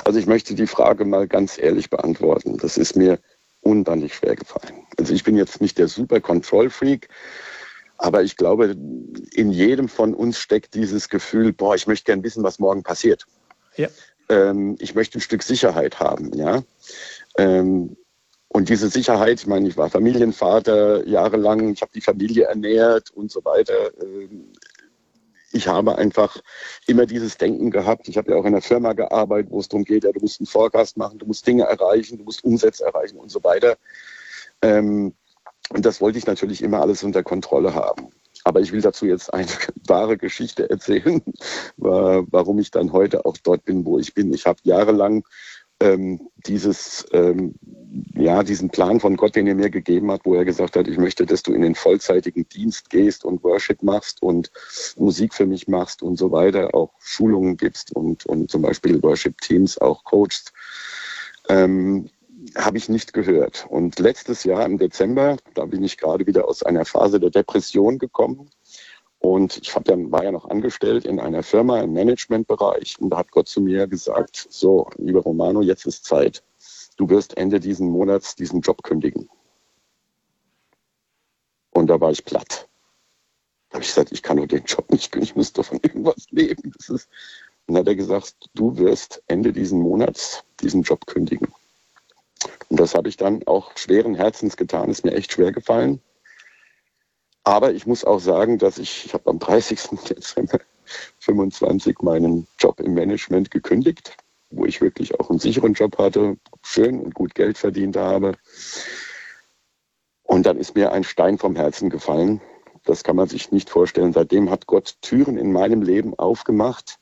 Also ich möchte die Frage mal ganz ehrlich beantworten. Das ist mir unbändig schwer gefallen. Also ich bin jetzt nicht der super Control-Freak, aber ich glaube, in jedem von uns steckt dieses Gefühl, boah, ich möchte gern wissen, was morgen passiert. Ja. Ich möchte ein Stück Sicherheit haben, ja. Und diese Sicherheit, ich meine, ich war Familienvater jahrelang, ich habe die Familie ernährt und so weiter. Ich habe einfach immer dieses Denken gehabt. Ich habe ja auch in einer Firma gearbeitet, wo es darum geht, ja, du musst einen Forecast machen, du musst Dinge erreichen, du musst Umsätze erreichen und so weiter. Und das wollte ich natürlich immer alles unter Kontrolle haben. Aber ich will dazu jetzt eine wahre Geschichte erzählen, warum ich dann heute auch dort bin, wo ich bin. Ich habe jahrelang diesen Plan von Gott, den er mir gegeben hat, wo er gesagt hat, ich möchte, dass du in den vollzeitigen Dienst gehst und Worship machst und Musik für mich machst und so weiter, auch Schulungen gibst und zum Beispiel Worship-Teams auch coachst, habe ich nicht gehört. Und letztes Jahr im Dezember, da bin ich gerade wieder aus einer Phase der Depression gekommen. Und ich war ja noch angestellt in einer Firma im Managementbereich. Und da hat Gott zu mir gesagt, so, lieber Romano, jetzt ist Zeit. Du wirst Ende diesen Monats diesen Job kündigen. Und da war ich platt. Da habe ich gesagt, ich kann nur den Job nicht kündigen, ich muss doch von irgendwas leben. Und dann hat er gesagt, du wirst Ende diesen Monats diesen Job kündigen. Und das habe ich dann auch schweren Herzens getan. Ist mir echt schwer gefallen. Aber ich muss auch sagen, dass ich habe am 30. Dezember 25 meinen Job im Management gekündigt, wo ich wirklich auch einen sicheren Job hatte, schön und gut Geld verdient habe. Und dann ist mir ein Stein vom Herzen gefallen. Das kann man sich nicht vorstellen. Seitdem hat Gott Türen in meinem Leben aufgemacht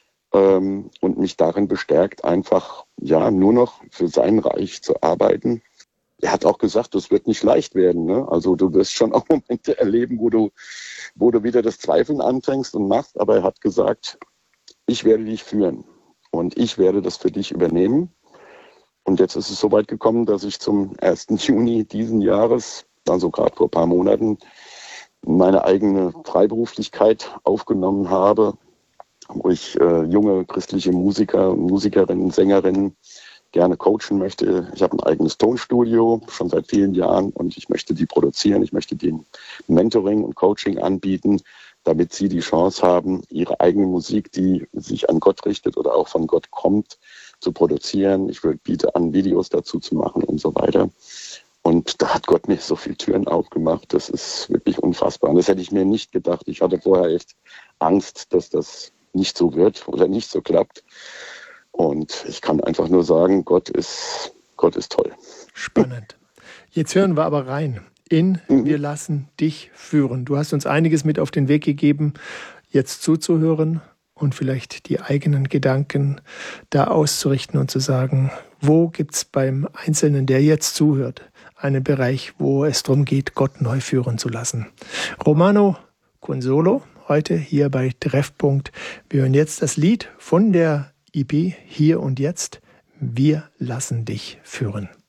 und mich darin bestärkt, einfach nur noch für sein Reich zu arbeiten. Er hat auch gesagt, das wird nicht leicht werden. Ne? Also du wirst schon auch Momente erleben, wo du wieder das Zweifeln anfängst und machst. Aber er hat gesagt, ich werde dich führen und ich werde das für dich übernehmen. Und jetzt ist es soweit gekommen, dass ich zum 1. Juni diesen Jahres, also gerade vor ein paar Monaten, meine eigene Freiberuflichkeit aufgenommen habe, wo ich junge christliche Musiker und Musikerinnen, Sängerinnen gerne coachen möchte. Ich habe ein eigenes Tonstudio, schon seit vielen Jahren, und ich möchte die produzieren. Ich möchte denen Mentoring und Coaching anbieten, damit sie die Chance haben, ihre eigene Musik, die sich an Gott richtet oder auch von Gott kommt, zu produzieren. Ich biete an, Videos dazu zu machen und so weiter. Und da hat Gott mir so viele Türen aufgemacht. Das ist wirklich unfassbar. Und das hätte ich mir nicht gedacht. Ich hatte vorher echt Angst, dass das nicht so wird oder nicht so klappt. Und ich kann einfach nur sagen, Gott ist toll. Spannend. Jetzt hören wir aber rein in Wir lassen dich führen. Du hast uns einiges mit auf den Weg gegeben, jetzt zuzuhören und vielleicht die eigenen Gedanken da auszurichten und zu sagen, wo gibt es beim Einzelnen, der jetzt zuhört, einen Bereich, wo es darum geht, Gott neu führen zu lassen. Romano Consolo, heute hier bei Treffpunkt. Wir hören jetzt das Lied von der EP Hier und Jetzt. Wir lassen dich führen.